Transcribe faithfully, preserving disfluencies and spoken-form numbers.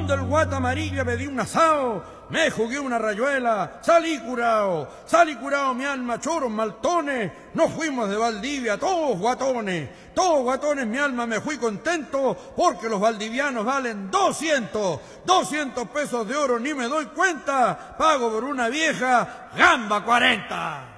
Donde el guata amarilla me di un asado, me jugué una rayuela, salí curado, salí curado mi alma, choros, maltones, nos fuimos de Valdivia, todos guatones, todos guatones, mi alma, me fui contento, porque los valdivianos valen doscientos, doscientos pesos de oro, ni me doy cuenta, pago por una vieja gamba cuarenta.